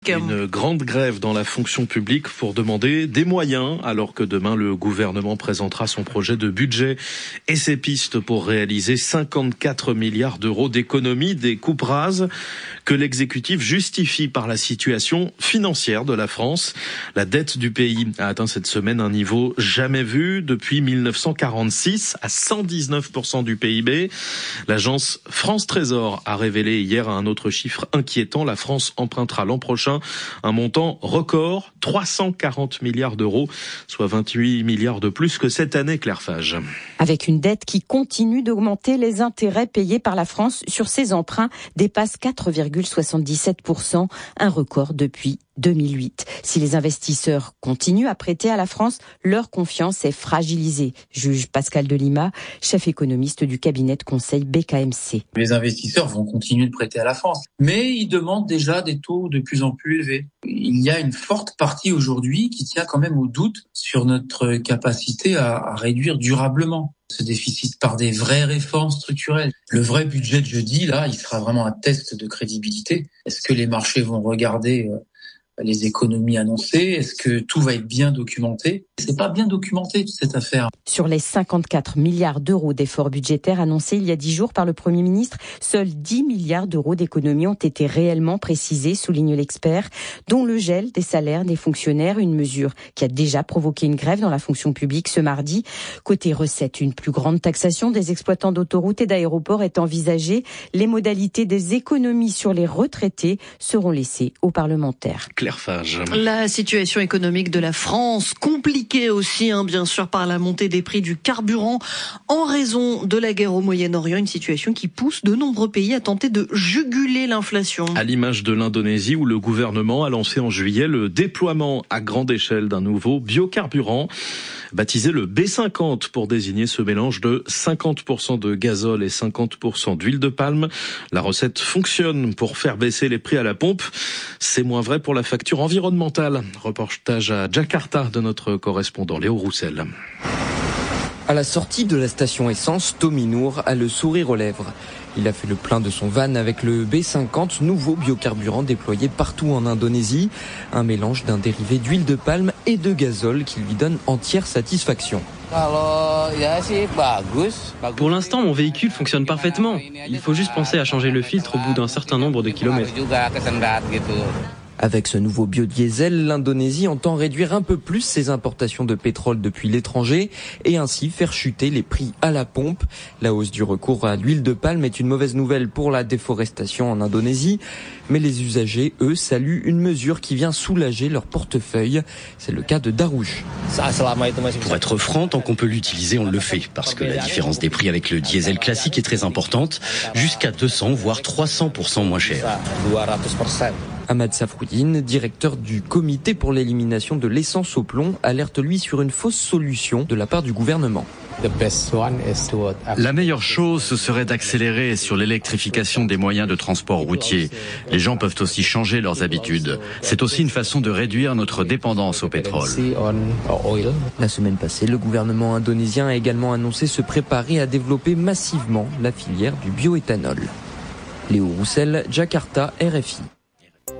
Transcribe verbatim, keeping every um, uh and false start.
Une grande grève dans la fonction publique pour demander des moyens, alors que demain le gouvernement présentera son projet de budget et ses pistes pour réaliser cinquante-quatre milliards d'euros d'économies, des coupes rases que l'exécutif justifie par la situation financière de la France. La dette du pays a atteint cette semaine un niveau jamais vu depuis mille neuf cent quarante-six, à cent dix-neuf pour cent du P I B. L'agence France Trésor a révélé hier un autre chiffre inquiétant. La France empruntera l'an prochain un montant record, trois cent quarante milliards d'euros, soit vingt-huit milliards de plus que cette année, Claire Fage. Avec une dette qui continue d'augmenter, les intérêts payés par la France sur ses emprunts dépassent quatre virgule soixante-dix-sept pour cent, un record depuis deux mille huit. Si les investisseurs continuent à prêter à la France, leur confiance est fragilisée, juge Pascal Delima, chef économiste du cabinet de conseil B K M C. Les investisseurs vont continuer de prêter à la France, mais ils demandent déjà des taux de plus en plus élevés. Il y a une forte partie aujourd'hui qui tient quand même au doute sur notre capacité à, à réduire durablement ce déficit par des vraies réformes structurelles. Le vrai budget de jeudi, là, il sera vraiment un test de crédibilité. Est-ce que les marchés vont regarder euh, les économies annoncées? Est-ce que tout va être bien documenté? C'est pas bien documenté, toute cette affaire. Sur les cinquante-quatre milliards d'euros d'efforts budgétaires annoncés il y a dix jours par le Premier ministre, seuls dix milliards d'euros d'économies ont été réellement précisés, souligne l'expert, dont le gel des salaires des fonctionnaires, une mesure qui a déjà provoqué une grève dans la fonction publique ce mardi. Côté recettes, une plus grande taxation des exploitants d'autoroutes et d'aéroports est envisagée. Les modalités des économies sur les retraités seront laissées aux parlementaires. Claire Fage. La situation économique de la France, compliquée aussi, hein, bien sûr, par la montée des prix du carburant en raison de la guerre au Moyen-Orient, une situation qui pousse de nombreux pays à tenter de juguler l'inflation. À l'image de l'Indonésie, où le gouvernement a lancé en juillet le déploiement à grande échelle d'un nouveau biocarburant, baptisé le B cinquante pour désigner ce mélange de cinquante pour cent de gazole et cinquante pour cent d'huile de palme. La recette fonctionne pour faire baisser les prix à la pompe. C'est moins vrai pour la facture environnementale. Reportage à Jakarta de notre correspondant Léo Roussel. À la sortie de la station essence, Tommy Nour a le sourire aux lèvres. Il a fait le plein de son van avec le B cinquante, nouveau biocarburant déployé partout en Indonésie. Un mélange d'un dérivé d'huile de palme et de gazole qui lui donne entière satisfaction. Pour l'instant, mon véhicule fonctionne parfaitement. Il faut juste penser à changer le filtre au bout d'un certain nombre de kilomètres. Avec ce nouveau biodiesel, l'Indonésie entend réduire un peu plus ses importations de pétrole depuis l'étranger et ainsi faire chuter les prix à la pompe. La hausse du recours à l'huile de palme est une mauvaise nouvelle pour la déforestation en Indonésie, mais les usagers, eux, saluent une mesure qui vient soulager leur portefeuille. C'est le cas de Darouche. Pour être franc, tant qu'on peut l'utiliser, on le fait, parce que la différence des prix avec le diesel classique est très importante, jusqu'à deux cents voire trois cents pour cent moins cher. Ahmad Safroudine, directeur du comité pour l'élimination de l'essence au plomb, alerte lui sur une fausse solution de la part du gouvernement. La meilleure chose, ce serait d'accélérer sur l'électrification des moyens de transport routier. Les gens peuvent aussi changer leurs habitudes. C'est aussi une façon de réduire notre dépendance au pétrole. La semaine passée, le gouvernement indonésien a également annoncé se préparer à développer massivement la filière du bioéthanol. Léo Roussel, Jakarta, R F I.